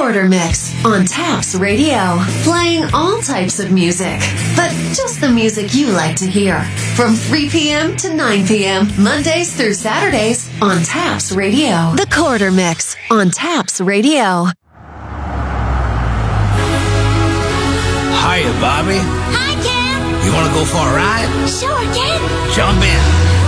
Quarter Mix on Taps Radio. Playing all types of music, but just the music you like to hear. From 3 p.m. to 9 p.m., Mondays through Saturdays on Taps Radio. The Quarter Mix on Taps Radio. Hiya, Bobby. Hi, Ken. You want to go for a ride? Sure, Ken. Jump in.